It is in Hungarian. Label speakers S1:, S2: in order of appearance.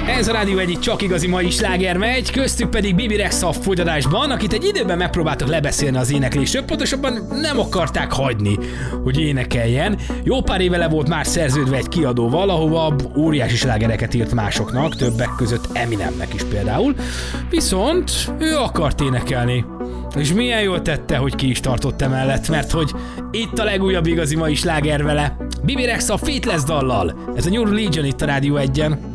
S1: Ez a Rádió egyik csak igazi mai sláger megy, köztük pedig Bibi Rexha a folytatásban, akit egy időben megpróbáltak lebeszélni az éneklésről, pontosabban nem akarták hagyni, hogy énekeljen. Jó pár éve le volt már szerződve egy kiadóval, ahova óriási slágereket írt másoknak, többek között Eminemnek is például. Viszont ő akart énekelni. És milyen jól tette, hogy ki is tartott emellett, mert hogy itt a legújabb igazi mai sláger vele. Bibi Rexha Faithless dallal. Ez a New Religion itt a Rádió 1-en.